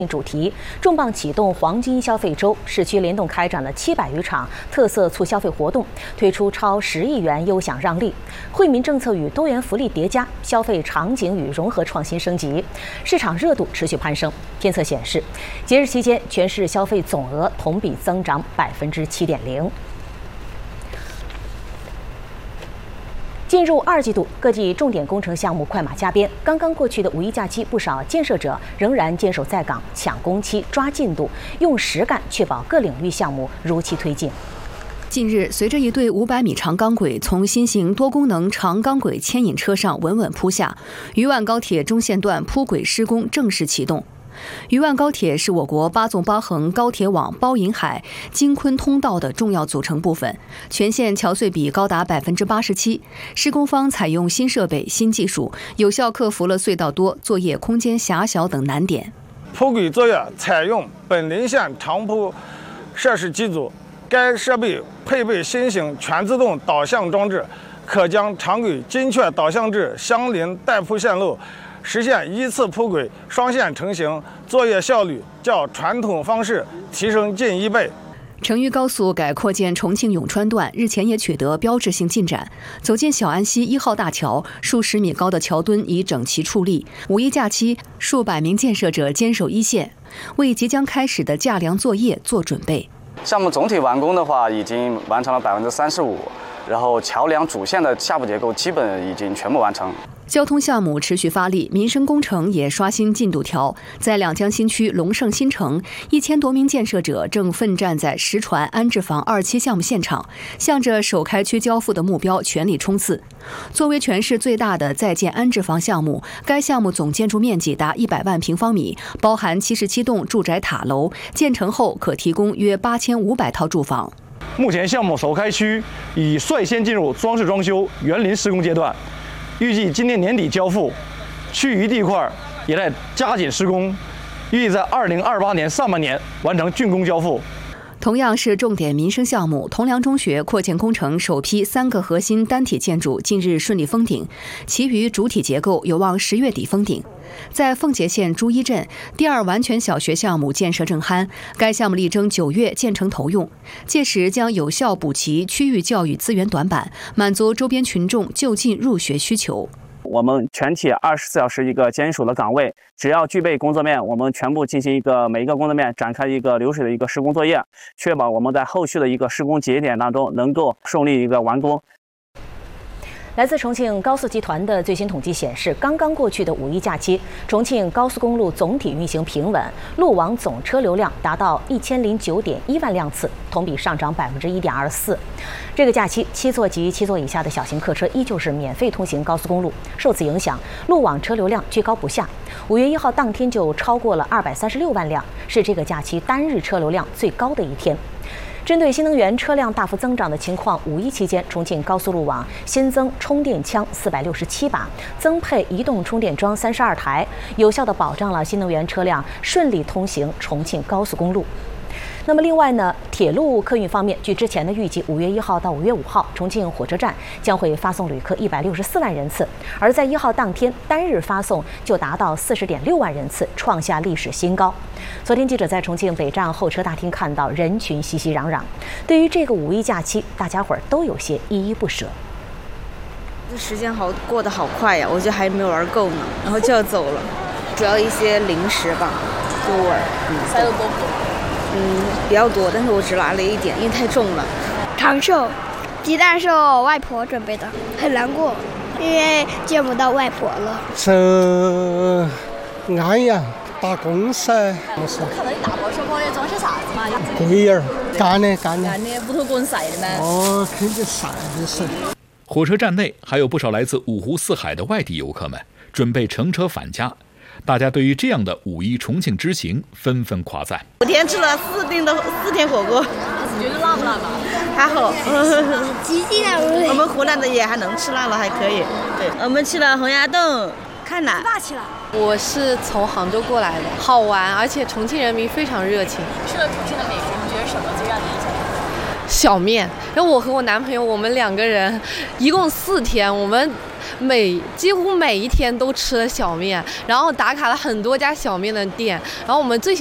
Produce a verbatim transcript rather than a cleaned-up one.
主题重磅启动黄金消费周，市区联动开展了七百余场特色促消费活动，推出超十亿元优享让利，惠民政策与多元福利叠加，消费场景与融合创新升级，市场热度持续攀升。监测显示，节日期间全市消费总额同比增长百分之七点零。进入二季度，各地重点工程项目快马加鞭。刚刚过去的五一假期，不少建设者仍然坚守在岗，抢工期、抓进度，用实干确保各领域项目如期推进。 近日，随着一对五百米长钢轨从新型多功能长钢轨牵引车上稳稳铺下，渝皖高铁中线段铺轨施工正式启动。渝皖高铁是我国八纵八横高铁网包银海、京昆通道的重要组成部分，全线桥隧比高达百分之八十七。施工方采用新设备、新技术，有效克服了隧道多、作业空间狭小等难点。 铺轨作业采用本林线长铺设施机组，该设备配备新型全自动导向装置，可将长轨精确导向至相邻带铺线路，实现依次铺轨、双线成型，作业效率较传统方式提升近一倍。 成渝高速改扩建重庆永川段，日前也取得标志性进展。走进小安溪一号大桥，数十米高的桥墩已整齐矗立。五一假期，数百名建设者坚守一线，为即将开始的架梁作业做准备。 项目总体完工的话，已经完成了百分之三十五，然后桥梁主线的下部结构基本已经全部完成。 交通项目持续发力，民生工程也刷新进度条。在两江新区龙盛新城，一千多名建设者正奋战在石船安置房二期项目现场，向着首开区交付的目标全力冲刺。作为全市最大的在建安置房项目，该项目总建筑面积达一百万平方米，包含七十七栋住宅塔楼，建成后可提供约八千五百套住房。 目前项目首开区已率先进入装饰装修、园林施工阶段。预计今年年底交付，其余地块也在加紧施工，预计在二零二八年上半年完成竣工交付。 同样是重点民生项目，同梁中学扩建工程首批三个核心单体建筑近日顺利封顶，其余主体结构有望十月底封顶。在奉节县朱一镇，第二完全小学项目建设正酣，该项目力争九月建成投用，届时将有效补齐区域教育资源短板，满足周边群众就近入学需求。 我们全体二十四小时一个坚守的岗位，只要具备工作面，我们全部进行一个每一个工作面展开一个流水的一个施工作业，确保我们在后续的一个施工节点当中能够顺利一个完工。 来自重庆高速集团的最新统计显示，刚刚过去的五一假期，重庆高速公路总体运行平稳，路网总车流量达到一千零九点一万辆次，同比上涨百分之一点二四。这个假期，七座及七座以下的小型客车依旧是免费通行高速公路，受此影响，路网车流量居高不下。五月一号当天就超过了二百三十六万辆，是这个假期单日车流量最高的一天。针对新能源车辆大幅增长的情况，五一期间，重庆高速路网新增充电枪四百六十七把，增配移动充电桩三十二台，有效地保障了新能源车辆顺利通行重庆高速公路。那么另外呢，铁路客运方面，据之前的预计，五月一号到五月五号，重庆火车站将会发送旅客一百六十四万人次，而在一号当天单日发送就达到四十点六万人次，创下历史新高。昨天记者在重庆北站候车大厅看到人群熙熙攘攘，对于这个五一假期，大家伙儿都有些依依不舍。 这时间好过得好快呀，我觉得还没玩够呢，然后就要走了。主要一些零食吧，就我嗯塞了多不？嗯，比较多，但是我只拿了一点，因为太重了。 长寿，鸡蛋是我外婆准备的，很难过，因为见不到外婆了。 是安阳打工噻。 我看到你大包小包的装些啥子嘛？ 桂儿，干的干的。 干的，屋头滚晒的吗？ 哦，肯定晒的是。 火车站内还有不少来自五湖四海的外地游客们，准备乘车返家。大家对于这样的五一重庆之行纷纷夸赞。 五天吃了四顿的四天火锅， 觉得辣不辣嘛？ 还好。 极尽了。 我们湖南的也还能吃辣了，还可以。对，我们去了洪崖洞、看哪。 大去了。 我是从杭州过来的，好玩，而且重庆人民非常热情。 吃了重庆的美食，你觉得什么最让你印象深刻？ 小面，然后我和我男朋友，我们两个人一共四天，我们每几乎每一天都吃了小面，然后打卡了很多家小面的店，然后我们最